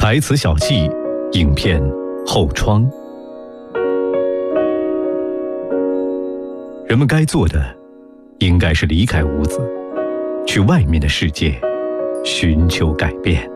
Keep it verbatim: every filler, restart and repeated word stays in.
台词小记，影片后窗。人们该做的，应该是离开屋子，去外面的世界寻求改变。